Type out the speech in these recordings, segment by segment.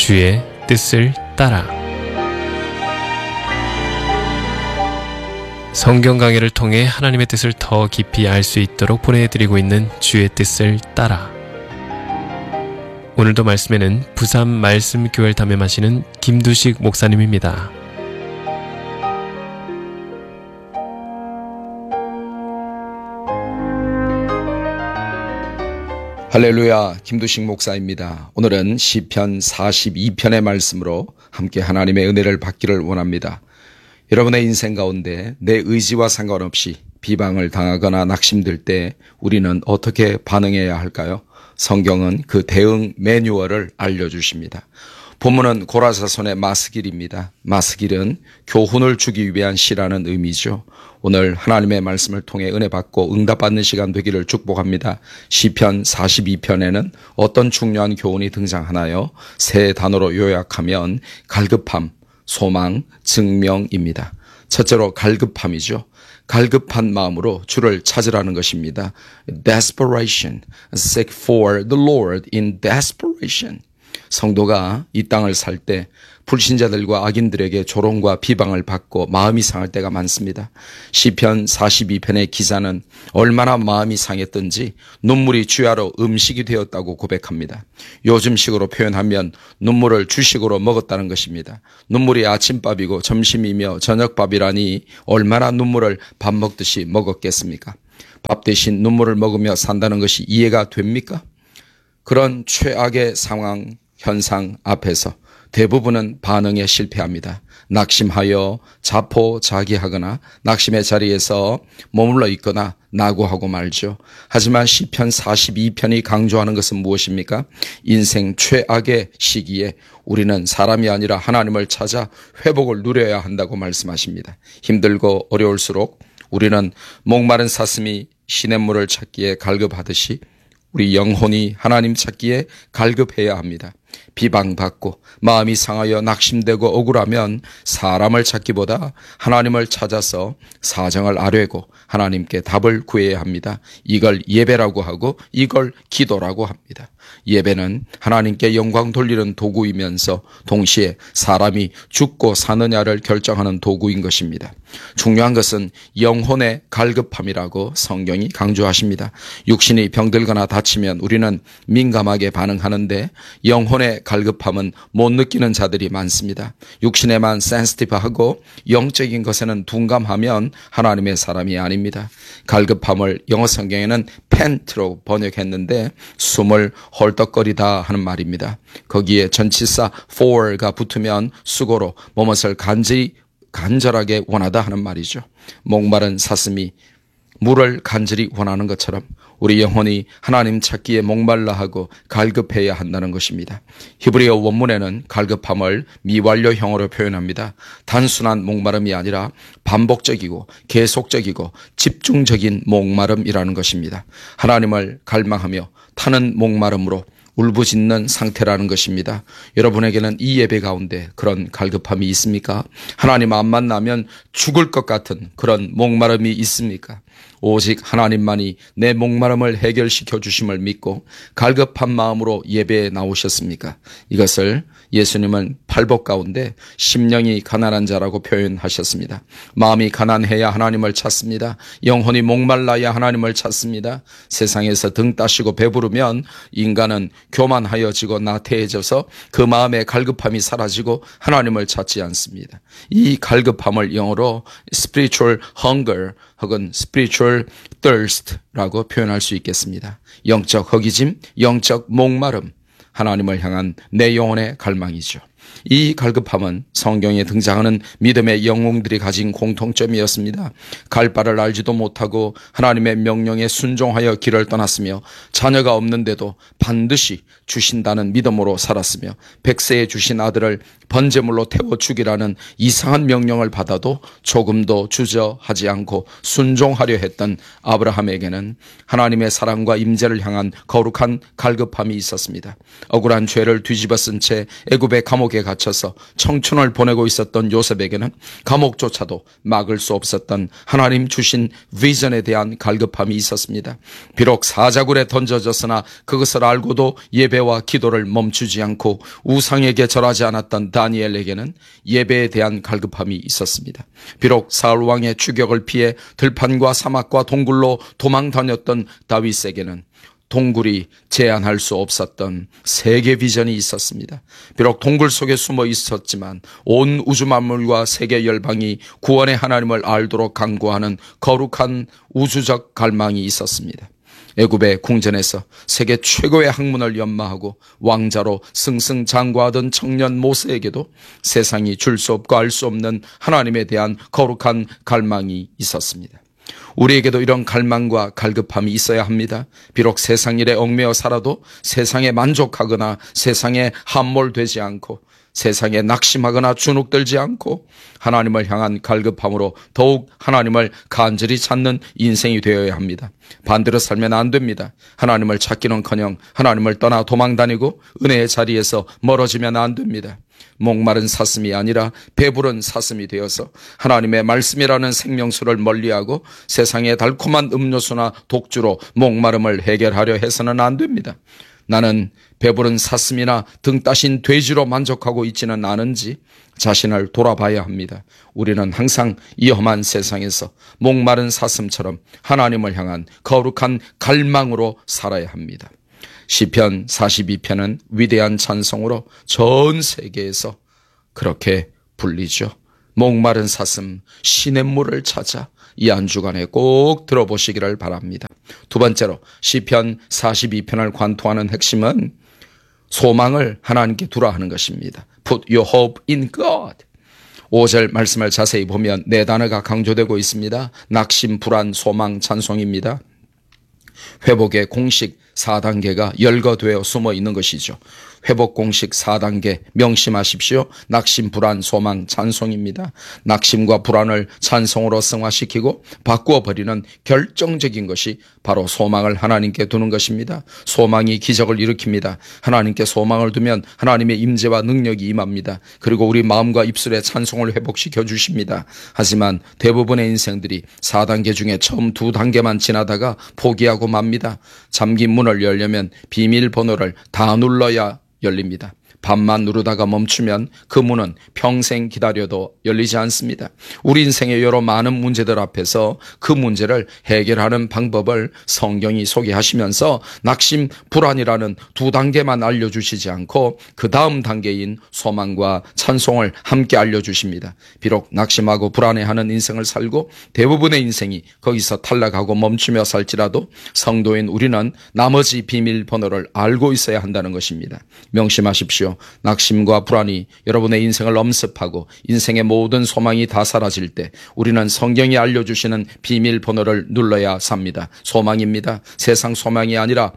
주의 뜻을 따라. 성경 강해를 통해 하나님의 뜻을 더 깊이 알 수 있도록 보내드리고 있는 주의 뜻을 따라. 오늘도 말씀에는 부산 말씀교회를 담임하시는 김두식 목사님입니다. 할렐루야, 김두식 목사입니다. 오늘은 시편 42편의 말씀으로 함께 하나님의 은혜를 받기를 원합니다. 여러분의 인생 가운데 내 의지와 상관없이 비방을 당하거나 낙심될 때 우리는 어떻게 반응해야 할까요? 성경은 그 대응 매뉴얼을 알려주십니다. 본문은 고라사손의 마스길입니다. 마스길은 교훈을 주기 위한 시라는 의미죠. 오늘 하나님의 말씀을 통해 은혜 받고 응답받는 시간 되기를 축복합니다. 시편 42편에는 어떤 중요한 교훈이 등장하나요? 세 단어로 요약하면 갈급함, 소망, 증명입니다. 첫째로 갈급함이죠. 갈급한 마음으로 주를 찾으라는 것입니다. Desperation, seek for the Lord in desperation. 성도가 이 땅을 살 때 불신자들과 악인들에게 조롱과 비방을 받고 마음이 상할 때가 많습니다. 시편 42편의 기자는 얼마나 마음이 상했던지 눈물이 주야로 음식이 되었다고 고백합니다. 요즘식으로 표현하면 눈물을 주식으로 먹었다는 것입니다. 눈물이 아침밥이고 점심이며 저녁밥이라니 얼마나 눈물을 밥 먹듯이 먹었겠습니까? 밥 대신 눈물을 먹으며 산다는 것이 이해가 됩니까? 그런 최악의 상황, 현상 앞에서 대부분은 반응에 실패합니다. 낙심하여 자포자기하거나 낙심의 자리에서 머물러 있거나 낙오하고 말죠. 하지만 시편 42편이 강조하는 것은 무엇입니까? 인생 최악의 시기에 우리는 사람이 아니라 하나님을 찾아 회복을 누려야 한다고 말씀하십니다. 힘들고 어려울수록 우리는 목마른 사슴이 시냇물을 찾기에 갈급하듯이 우리 영혼이 하나님 찾기에 갈급해야 합니다. 비방받고 마음이 상하여 낙심되고 억울하면 사람을 찾기보다 하나님을 찾아서 사정을 아뢰고 하나님께 답을 구해야 합니다. 이걸 예배라고 하고 이걸 기도라고 합니다. 예배는 하나님께 영광 돌리는 도구이면서 동시에 사람이 죽고 사느냐를 결정하는 도구인 것입니다. 중요한 것은 영혼의 갈급함이라고 성경이 강조하십니다. 육신이 병들거나 다치면 우리는 민감하게 반응하는데 영혼의 갈급함은 못 느끼는 자들이 많습니다. 육신에만 센시티브하고 영적인 것에는 둔감하면 하나님의 사람이 아닙니다. 갈급함을 영어 성경에는 팬트로 번역했는데 숨을 헐떡거리다 하는 말입니다. 거기에 전치사 for가 붙으면 수고로 뭐뭇을 간절하게 원하다 하는 말이죠. 목마른 사슴이 물을 간절히 원하는 것처럼 우리 영혼이 하나님 찾기에 목말라 하고 갈급해야 한다는 것입니다. 히브리어 원문에는 갈급함을 미완료형으로 표현합니다. 단순한 목마름이 아니라 반복적이고 계속적이고 집중적인 목마름이라는 것입니다. 하나님을 갈망하며 타는 목마름으로 울부짖는 상태라는 것입니다. 여러분에게는 이 예배 가운데 그런 갈급함이 있습니까? 하나님 안 만나면 죽을 것 같은 그런 목마름이 있습니까? 오직 하나님만이 내 목마름을 해결시켜 주심을 믿고 갈급한 마음으로 예배에 나오셨습니까? 이것을 예수님은 팔복 가운데 심령이 가난한 자라고 표현하셨습니다. 마음이 가난해야 하나님을 찾습니다. 영혼이 목말라야 하나님을 찾습니다. 세상에서 등 따시고 배부르면 인간은 교만하여지고 나태해져서 그 마음의 갈급함이 사라지고 하나님을 찾지 않습니다. 이 갈급함을 영어로 spiritual hunger 혹은 spiritual thirst라고 표현할 수 있겠습니다. 영적 허기짐, 영적 목마름, 하나님을 향한 내 영혼의 갈망이죠. 이 갈급함은 성경에 등장하는 믿음의 영웅들이 가진 공통점이었습니다. 갈 바를 알지도 못하고 하나님의 명령에 순종하여 길을 떠났으며 자녀가 없는데도 반드시 주신다는 믿음으로 살았으며 백세에 주신 아들을 번제물로 태워 죽이라는 이상한 명령을 받아도 조금도 주저하지 않고 순종하려 했던 아브라함에게는 하나님의 사랑과 임재를 향한 거룩한 갈급함이 있었습니다. 억울한 죄를 뒤집어 쓴 채 애굽의 감옥에 감옥에 갇혀서 청춘을 보내고 있었던 요셉에게는 감옥조차도 막을 수 없었던 하나님 주신 비전에 대한 갈급함이 있었습니다. 비록 사자굴에 던져졌으나 그것을 알고도 예배와 기도를 멈추지 않고 우상에게 절하지 않았던 다니엘에게는 예배에 대한 갈급함이 있었습니다. 비록 사울 왕의 추격을 피해 들판과 사막과 동굴로 도망 다녔던 다윗에게는 동굴이 제한할 수 없었던 세계 비전이 있었습니다. 비록 동굴 속에 숨어 있었지만 온 우주 만물과 세계 열방이 구원의 하나님을 알도록 강구하는 거룩한 우주적 갈망이 있었습니다. 애굽의 궁전에서 세계 최고의 학문을 연마하고 왕자로 승승장구하던 청년 모세에게도 세상이 줄 수 없고 알 수 없는 하나님에 대한 거룩한 갈망이 있었습니다. 우리에게도 이런 갈망과 갈급함이 있어야 합니다. 비록 세상 일에 얽매여 살아도 세상에 만족하거나 세상에 함몰되지 않고 세상에 낙심하거나 주눅들지 않고 하나님을 향한 갈급함으로 더욱 하나님을 간절히 찾는 인생이 되어야 합니다. 반대로 살면 안 됩니다. 하나님을 찾기는커녕 하나님을 떠나 도망다니고 은혜의 자리에서 멀어지면 안 됩니다. 목마른 사슴이 아니라 배부른 사슴이 되어서 하나님의 말씀이라는 생명수를 멀리하고 세상의 달콤한 음료수나 독주로 목마름을 해결하려 해서는 안 됩니다. 나는 배부른 사슴이나 등 따신 돼지로 만족하고 있지는 않은지 자신을 돌아봐야 합니다. 우리는 항상 이 험한 세상에서 목마른 사슴처럼 하나님을 향한 거룩한 갈망으로 살아야 합니다. 시편 42편은 위대한 찬송으로 전 세계에서 그렇게 불리죠. 목마른 사슴 시냇물을 찾아 이 한 주간에 꼭 들어보시기를 바랍니다. 두 번째로 시편 42편을 관통하는 핵심은 소망을 하나님께 두라 하는 것입니다. Put your hope in God. 5절 말씀을 자세히 보면 네 단어가 강조되고 있습니다. 낙심, 불안, 소망, 찬송입니다. 회복의 공식 4단계가 열거되어 숨어 있는 것이죠. 회복 공식 4단계 명심하십시오. 낙심, 불안, 소망, 찬송입니다. 낙심과 불안을 찬송으로 승화시키고 바꾸어버리는 결정적인 것이 바로 소망을 하나님께 두는 것입니다. 소망이 기적을 일으킵니다. 하나님께 소망을 두면 하나님의 임재와 능력이 임합니다. 그리고 우리 마음과 입술의 찬송을 회복시켜 주십니다. 하지만 대부분의 인생들이 4단계 중에 처음 2단계만 지나다가 포기하고 맙니다. 잠긴 문을 열려면 비밀번호를 다 눌러야 열립니다. 반만 누르다가 멈추면 그 문은 평생 기다려도 열리지 않습니다. 우리 인생의 여러 많은 문제들 앞에서 그 문제를 해결하는 방법을 성경이 소개하시면서 낙심, 불안이라는 2단계만 알려주시지 않고 그 다음 단계인 소망과 찬송을 함께 알려주십니다. 비록 낙심하고 불안해하는 인생을 살고 대부분의 인생이 거기서 탈락하고 멈추며 살지라도 성도인 우리는 나머지 비밀번호를 알고 있어야 한다는 것입니다. 명심하십시오. 낙심과 불안이 여러분의 인생을 엄습하고 인생의 모든 소망이 다 사라질 때 우리는 성경이 알려주시는 비밀번호를 눌러야 삽니다. 소망입니다. 세상 소망이 아니라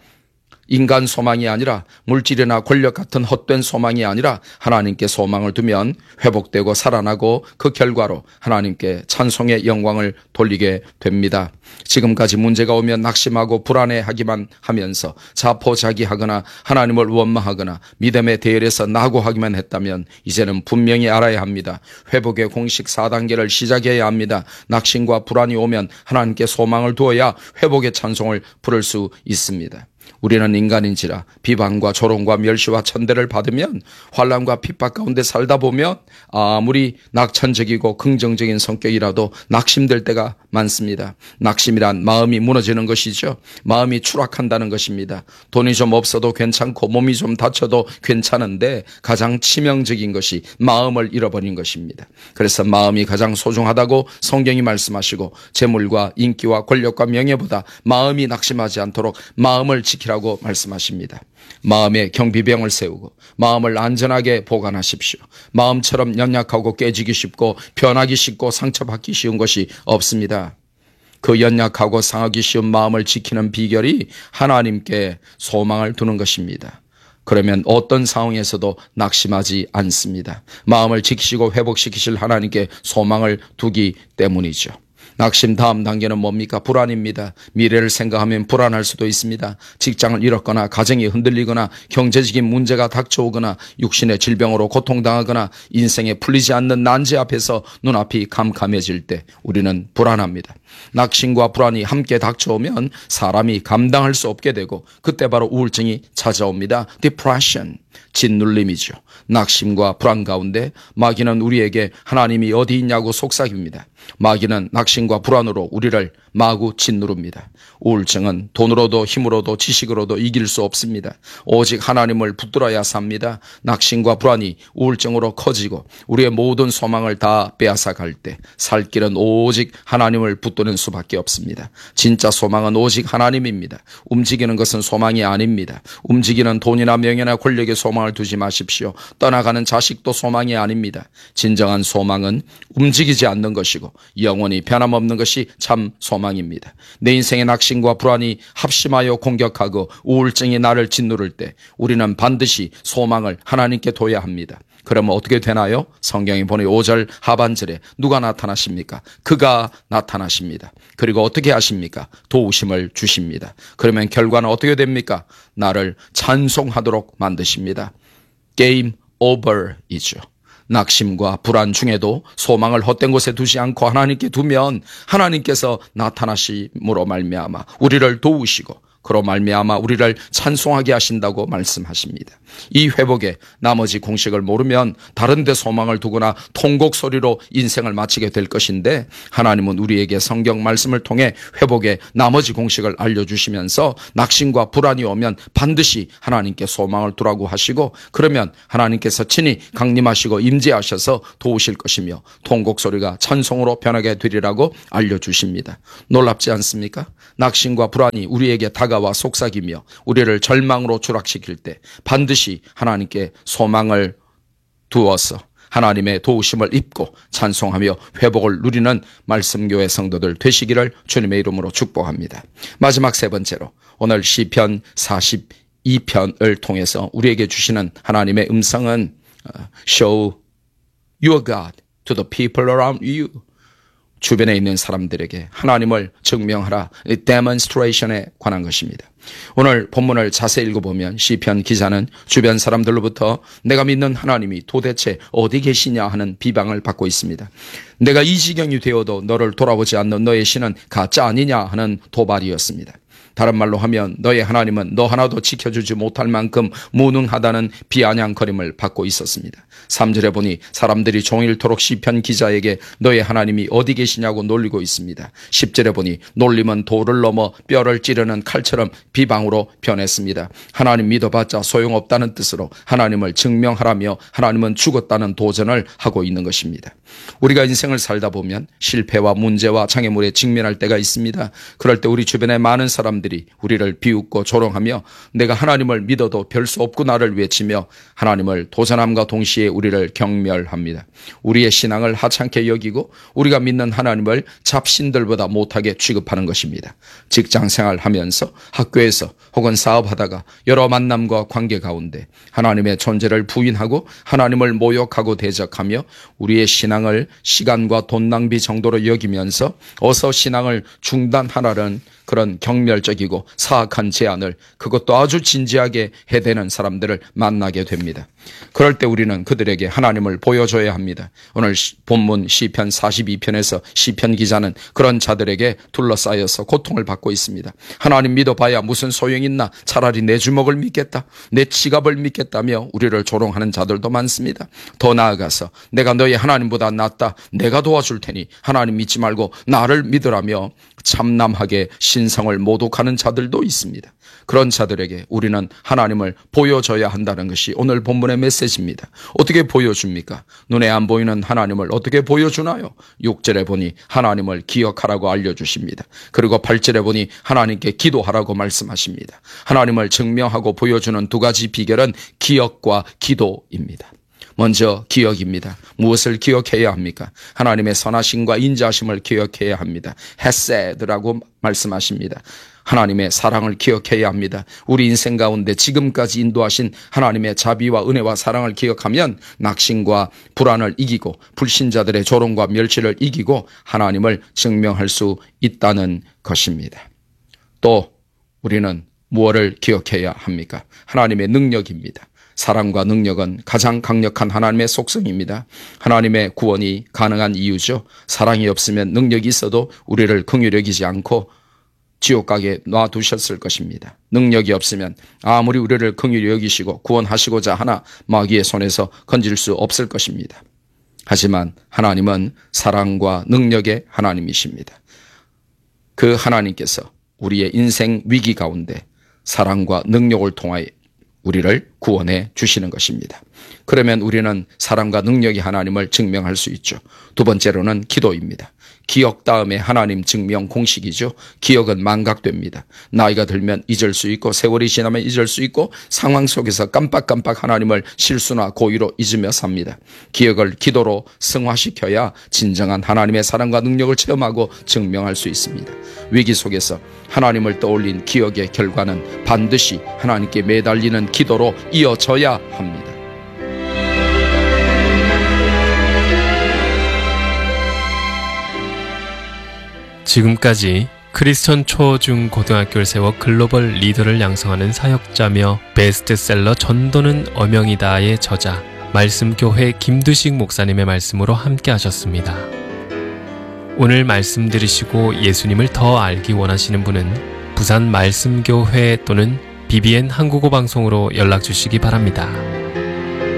인간 소망이 아니라 물질이나 권력 같은 헛된 소망이 아니라 하나님께 소망을 두면 회복되고 살아나고 그 결과로 하나님께 찬송의 영광을 돌리게 됩니다. 지금까지 문제가 오면 낙심하고 불안해하기만 하면서 자포자기하거나 하나님을 원망하거나 믿음의 대열에서 낙오하기만 했다면 이제는 분명히 알아야 합니다. 회복의 공식 4단계를 시작해야 합니다. 낙심과 불안이 오면 하나님께 소망을 두어야 회복의 찬송을 부를 수 있습니다. 우리는 인간인지라 비방과 조롱과 멸시와 천대를 받으면 환난과 핍박 가운데 살다 보면 아무리 낙천적이고 긍정적인 성격이라도 낙심될 때가 많습니다. 낙심이란 마음이 무너지는 것이죠. 마음이 추락한다는 것입니다. 돈이 좀 없어도 괜찮고 몸이 좀 다쳐도 괜찮은데 가장 치명적인 것이 마음을 잃어버린 것입니다. 그래서 마음이 가장 소중하다고 성경이 말씀하시고 재물과 인기와 권력과 명예보다 마음이 낙심하지 않도록 마음을 지키라고 말씀하십니다. 마음에 경비병을 세우고 마음을 안전하게 보관하십시오. 마음처럼 연약하고 깨지기 쉽고 변하기 쉽고 상처받기 쉬운 것이 없습니다. 그 연약하고 상하기 쉬운 마음을 지키는 비결이 하나님께 소망을 두는 것입니다. 그러면 어떤 상황에서도 낙심하지 않습니다. 마음을 지키시고 회복시키실 하나님께 소망을 두기 때문이죠. 낙심 다음 단계는 뭡니까? 불안입니다. 미래를 생각하면 불안할 수도 있습니다. 직장을 잃었거나 가정이 흔들리거나 경제적인 문제가 닥쳐오거나 육신의 질병으로 고통당하거나 인생에 풀리지 않는 난제 앞에서 눈앞이 캄캄해질 때 우리는 불안합니다. 낙심과 불안이 함께 닥쳐오면 사람이 감당할 수 없게 되고 그때 바로 우울증이 찾아옵니다. Depression, 짓눌림이죠. 낙심과 불안 가운데 마귀는 우리에게 하나님이 어디 있냐고 속삭입니다. 마귀는 낙심과 불안으로 우리를 마구 짓누릅니다. 우울증은 돈으로도 힘으로도 지식으로도 이길 수 없습니다. 오직 하나님을 붙들어야 삽니다. 낙심과 불안이 우울증으로 커지고 우리의 모든 소망을 다 빼앗아갈 때 살 길은 오직 하나님을 붙드는 수밖에 없습니다. 진짜 소망은 오직 하나님입니다. 움직이는 것은 소망이 아닙니다. 움직이는 돈이나 명예나 권력에 소망을 두지 마십시오. 떠나가는 자식도 소망이 아닙니다. 진정한 소망은 움직이지 않는 것이고 영원히 변함없는 것이 참 소망입니다. 내 인생의 낙심과 불안이 합심하여 공격하고 우울증이 나를 짓누를 때 우리는 반드시 소망을 하나님께 둬야 합니다. 그러면 어떻게 되나요? 성경이 보니 5절 하반절에 누가 나타나십니까? 그가 나타나십니다. 그리고 어떻게 하십니까? 도우심을 주십니다. 그러면 결과는 어떻게 됩니까? 나를 찬송하도록 만드십니다. Game over이죠. 낙심과 불안 중에도 소망을 헛된 곳에 두지 않고 하나님께 두면 하나님께서 나타나심으로 말미암아 우리를 도우시고 그로 말미암아 우리를 찬송하게 하신다고 말씀하십니다. 이 회복의 나머지 공식을 모르면 다른 데 소망을 두거나 통곡 소리로 인생을 마치게 될 것인데 하나님은 우리에게 성경 말씀을 통해 회복의 나머지 공식을 알려주시면서 낙심과 불안이 오면 반드시 하나님께 소망을 두라고 하시고 그러면 하나님께서 친히 강림하시고 임재하셔서 도우실 것이며 통곡 소리가 찬송으로 변하게 되리라고 알려주십니다. 놀랍지 않습니까? 낙심과 불안이 우리에게 다가와 속삭이며 우리를 절망으로 추락시킬 때 반드시 하나님께 소망을 두어서 하나님의 도우심을 입고 찬송하며 회복을 누리는 말씀교회 성도들 되시기를 주님의 이름으로 축복합니다. 마지막 세 번째로 오늘 시편 42편을 통해서 우리에게 주시는 하나님의 음성은 Show your God to the people around you. 주변에 있는 사람들에게 하나님을 증명하라. 데몬스트레이션에 관한 것입니다. 오늘 본문을 자세히 읽어보면 시편 기자는 주변 사람들로부터 내가 믿는 하나님이 도대체 어디 계시냐 하는 비방을 받고 있습니다. 내가 이 지경이 되어도 너를 돌아보지 않는 너의 신은 가짜 아니냐 하는 도발이었습니다. 다른 말로 하면 너의 하나님은 너 하나도 지켜주지 못할 만큼 무능하다는 비아냥거림을 받고 있었습니다. 3절에 보니 사람들이 종일토록 시편 기자에게 너의 하나님이 어디 계시냐고 놀리고 있습니다. 10절에 보니 놀림은 돌을 넘어 뼈를 찌르는 칼처럼 비방으로 변했습니다. 하나님 믿어봤자 소용없다는 뜻으로 하나님을 증명하라며 하나님은 죽었다는 도전을 하고 있는 것입니다. 우리가 인생을 살다 보면 실패와 문제와 장애물에 직면할 때가 있습니다. 그럴 때 우리 주변의 많은 사람들이 우리를 비웃고 조롱하며 내가 하나님을 믿어도 별 수 없구나를 외치며 하나님을 도전함과 동시에 우리를 경멸합니다. 우리의 신앙을 하찮게 여기고 우리가 믿는 하나님을 잡신들보다 못하게 취급하는 것입니다. 직장생활 하면서 학교에서 혹은 사업하다가 여러 만남과 관계 가운데 하나님의 존재를 부인하고 하나님을 모욕하고 대적하며 우리의 신앙을 시간과 돈 낭비 정도로 여기면서 어서 신앙을 중단하라는 그런 경멸적이고 사악한 제안을 그것도 아주 진지하게 해대는 사람들을 만나게 됩니다. 그럴 때 우리는 그들에게 하나님을 보여줘야 합니다. 오늘 본문 시편 42편에서 시편 기자는 그런 자들에게 둘러싸여서 고통을 받고 있습니다. 하나님 믿어봐야 무슨 소용이 있나? 차라리 내 주먹을 믿겠다, 내 지갑을 믿겠다며 우리를 조롱하는 자들도 많습니다. 더 나아가서 내가 너희 하나님보다 낫다, 내가 도와줄 테니 하나님 믿지 말고 나를 믿으라며 참남하게 신성을 모독하는 자들도 있습니다. 그런 자들에게 우리는 하나님을 보여줘야 한다는 것이 오늘 본문의 메시지입니다. 어떻게 보여줍니까? 눈에 안 보이는 하나님을 어떻게 보여주나요? 6절에 보니 하나님을 기억하라고 알려주십니다. 그리고 8절에 보니 하나님께 기도하라고 말씀하십니다. 하나님을 증명하고 보여주는 두 가지 비결은 기억과 기도입니다. 먼저 기억입니다. 무엇을 기억해야 합니까? 하나님의 선하심과 인자하심을 기억해야 합니다. 헤세드라고 말씀하십니다. 하나님의 사랑을 기억해야 합니다. 우리 인생 가운데 지금까지 인도하신 하나님의 자비와 은혜와 사랑을 기억하면 낙심과 불안을 이기고 불신자들의 조롱과 멸시를 이기고 하나님을 증명할 수 있다는 것입니다. 또 우리는 무엇을 기억해야 합니까? 하나님의 능력입니다. 사랑과 능력은 가장 강력한 하나님의 속성입니다. 하나님의 구원이 가능한 이유죠. 사랑이 없으면 능력이 있어도 우리를 긍휼히 여기지 않고 지옥 가게 놔두셨을 것입니다. 능력이 없으면 아무리 우리를 긍휼히 여기시고 구원하시고자 하나 마귀의 손에서 건질 수 없을 것입니다. 하지만 하나님은 사랑과 능력의 하나님이십니다. 그 하나님께서 우리의 인생 위기 가운데 사랑과 능력을 통하여 우리를 구원해 주시는 것입니다. 그러면 우리는 사랑과 능력의 하나님을 증명할 수 있죠. 두 번째로는 기도입니다. 기억 다음에 하나님 증명 공식이죠. 기억은 망각됩니다. 나이가 들면 잊을 수 있고 세월이 지나면 잊을 수 있고 상황 속에서 깜빡깜빡 하나님을 실수나 고의로 잊으며 삽니다. 기억을 기도로 승화시켜야 진정한 하나님의 사랑과 능력을 체험하고 증명할 수 있습니다. 위기 속에서 하나님을 떠올린 기억의 결과는 반드시 하나님께 매달리는 기도로 이어져야 합니다. 지금까지 크리스천 초, 중, 고등학교를 세워 글로벌 리더를 양성하는 사역자며 베스트셀러 전도는 어명이다의 저자 말씀교회 김두식 목사님의 말씀으로 함께 하셨습니다. 오늘 말씀 들으시고 예수님을 더 알기 원하시는 분은 부산 말씀교회 또는 BBN 한국어 방송으로 연락 주시기 바랍니다.